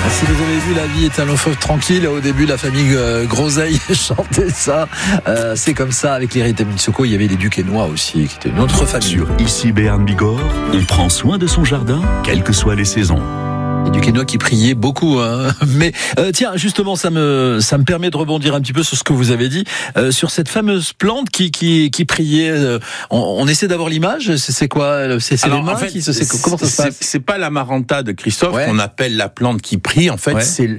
Si vous avez vu La vie est un long fleuve tranquille, au début la famille Groseille chantait ça. C'est comme ça, avec les Rita Mitsouko, il y avait les Duquesnois aussi, qui étaient une autre famille. Sur Ici Béarn Bigorre, on prend soin de son jardin, quelles que soient les saisons. Les Duquesnois qui priaient beaucoup, hein. Mais tiens, justement, ça me permet de rebondir un petit peu sur ce que vous avez dit, sur cette fameuse plante qui priait. On essaie d'avoir l'image. C'est quoi? C'est les mains, en fait, comment ça se passe? C'est pas l'amaranta de Christophe qu'on appelle la plante qui prie. En fait,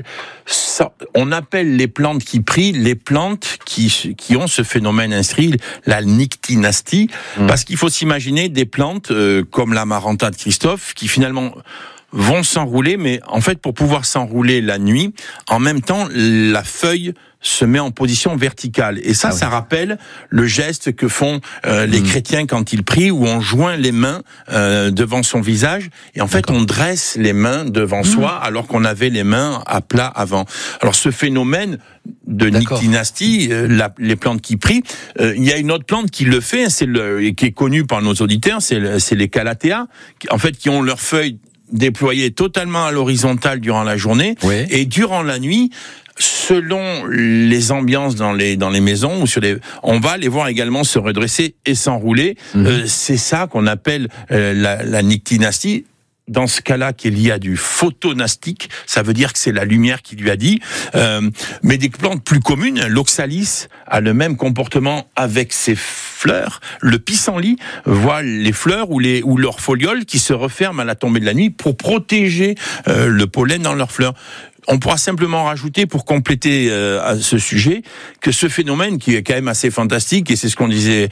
on appelle les plantes qui prient les plantes qui ont ce phénomène inscrit, la nyctinastie, parce qu'il faut s'imaginer des plantes comme l'amaranta de Christophe qui finalement vont s'enrouler, mais en fait, pour pouvoir s'enrouler la nuit, en même temps, la feuille se met en position verticale. Et ça rappelle le geste que font les chrétiens quand ils prient, où on joint les mains devant son visage, et en fait, on dresse les mains devant soi, alors qu'on avait les mains à plat avant. Alors, ce phénomène de nyctinastie, les plantes qui prient, il y a une autre plante qui le fait, et qui est connue par nos auditeurs, c'est les calatéas, en fait, qui ont leurs feuilles déployés totalement à l'horizontale durant la journée, et durant la nuit, selon les ambiances dans les maisons, on va les voir également se redresser et s'enrouler. C'est ça qu'on appelle la nyctinastie. Dans ce cas-là, qu'il y a du photonastique, ça veut dire que c'est la lumière qui lui a dit. Mais des plantes plus communes, l'oxalis a le même comportement avec ses fleurs. Le pissenlit voit les fleurs ou leurs folioles qui se referment à la tombée de la nuit pour protéger le pollen dans leurs fleurs. On pourra simplement rajouter, pour compléter à ce sujet, que ce phénomène qui est quand même assez fantastique, et c'est ce qu'on disait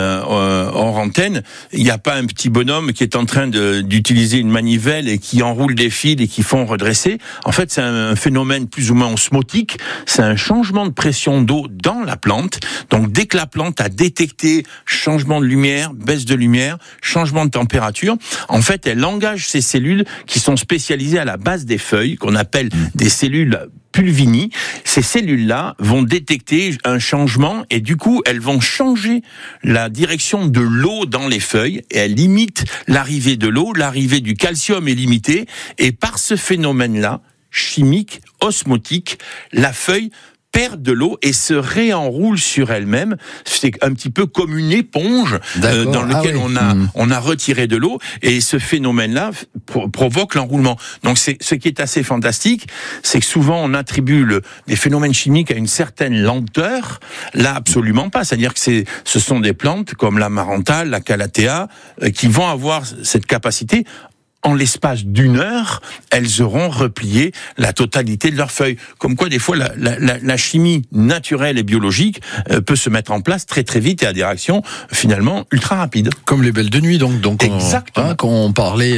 hors antenne, il n'y a pas un petit bonhomme qui est en train d'utiliser une manivelle et qui enroule des fils et qui font redresser. En fait, c'est un phénomène plus ou moins osmotique, c'est un changement de pression d'eau dans la plante. Donc dès que la plante a détecté changement de lumière, baisse de lumière, changement de température, en fait, elle engage ces cellules qui sont spécialisées à la base des feuilles, qu'on appelle des cellules Pulvini. Ces cellules-là vont détecter un changement et du coup, elles vont changer la direction de l'eau dans les feuilles et elles limitent l'arrivée de l'eau. L'arrivée du calcium est limitée et par ce phénomène-là, chimique, osmotique, la feuille perd de l'eau et se réenroule sur elle-même. C'est un petit peu comme une éponge dans laquelle on a retiré de l'eau, et ce phénomène-là provoque l'enroulement. Donc ce qui est assez fantastique, c'est que souvent on attribue des phénomènes chimiques à une certaine lenteur. Là, absolument pas. C'est-à-dire que ce sont des plantes comme l'amaranta, la calathea, qui vont avoir cette capacité. En l'espace d'une heure, elles auront replié la totalité de leurs feuilles. Comme quoi, des fois, la chimie naturelle et biologique peut se mettre en place très très vite et à des réactions finalement ultra rapides. Comme les belles de nuit, donc exactement. Dont on parlait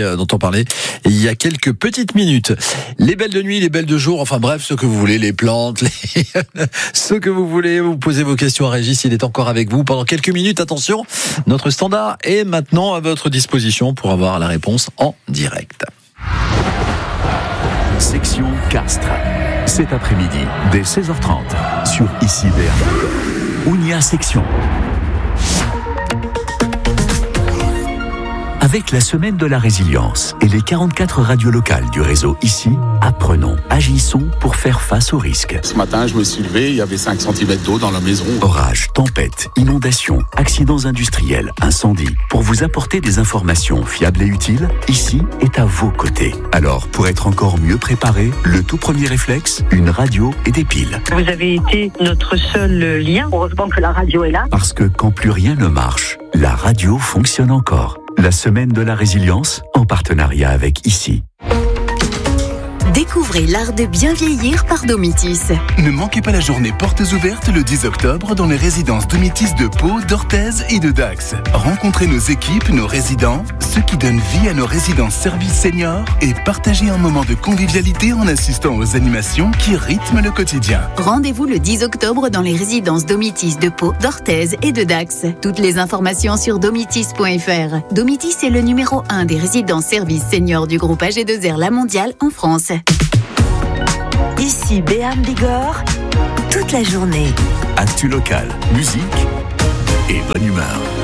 il y a quelques petites minutes. Les belles de nuit, les belles de jour, enfin bref, ce que vous voulez, les plantes, ce que vous voulez. Vous posez vos questions à Régis, il est encore avec vous pendant quelques minutes. Attention, notre standard est maintenant à votre disposition pour avoir la réponse en direct. Section Castres. Cet après-midi, dès 16h30, sur Ici Béarn. Ounia Section. Avec la semaine de la résilience et les 44 radios locales du réseau Ici, apprenons, agissons pour faire face aux risques. Ce matin, je me suis levé, il y avait 5 cm d'eau dans la maison. Orages, tempêtes, inondations, accidents industriels, incendies. Pour vous apporter des informations fiables et utiles, Ici est à vos côtés. Alors, pour être encore mieux préparé, le tout premier réflexe, une radio et des piles. Vous avez été notre seul lien. Heureusement que la radio est là. Parce que quand plus rien ne marche, la radio fonctionne encore. La semaine de la résilience, en partenariat avec Ici. Découvrez l'art de bien vieillir par Domitis. Ne manquez pas la journée portes ouvertes le 10 octobre dans les résidences Domitis de Pau, d'Orthez et de Dax. Rencontrez nos équipes, nos résidents, ceux qui donnent vie à nos résidences services seniors et partagez un moment de convivialité en assistant aux animations qui rythment le quotidien. Rendez-vous le 10 octobre dans les résidences Domitis de Pau, d'Orthez et de Dax. Toutes les informations sur domitis.fr. Domitis est le numéro 1 des résidences services seniors du groupe AG2R La Mondiale en France. Ici Béarn Bigorre, toute la journée. Actu local, musique et bonne humeur.